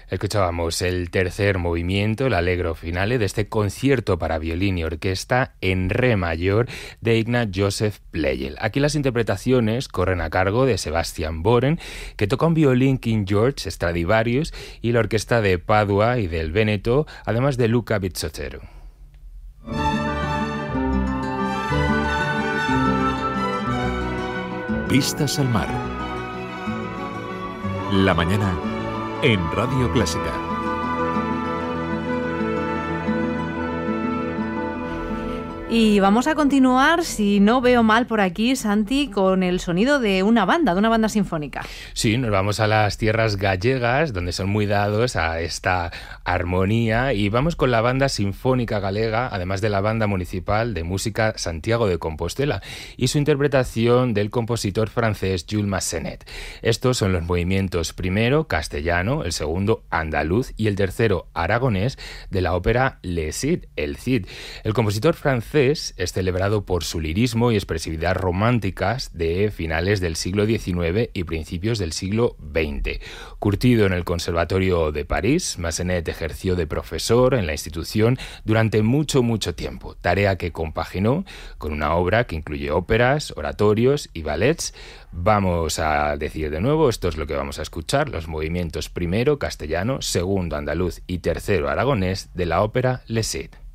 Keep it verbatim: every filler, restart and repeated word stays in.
Escuchábamos el tercer movimiento, el Allegro finale, de este concierto para violín y orquesta en re mayor de Ignaz Joseph Pleyel. Aquí las interpretaciones corren a cargo de Sebastian Boren, que toca un violín King George Stradivarius, y la orquesta de Padua y del Véneto, además de Luca Bizzottero. Vistas al mar. La mañana en Radio Clásica. Y vamos a continuar, si no veo mal por aquí, Santi, con el sonido de una banda, de una banda sinfónica. Sí, nos vamos a las tierras gallegas, donde son muy dados a esta armonía, y vamos con la Banda Sinfónica Galega, además de la Banda Municipal de Música Santiago de Compostela, y su interpretación del compositor francés Jules Massenet. Estos son los movimientos primero castellano, el segundo andaluz y el tercero aragonés de la ópera Le Cid, el Cid. El compositor francés es celebrado por su lirismo y expresividad románticas de finales del siglo diecinueve y principios del siglo veinte. Curtido en el Conservatorio de París, Massenet ejerció de profesor en la institución durante mucho, mucho tiempo, tarea que compaginó con una obra que incluye óperas, oratorios y ballets. Vamos a decir de nuevo, esto es lo que vamos a escuchar, los movimientos primero castellano, segundo andaluz y tercero aragonés de la ópera Le Cid.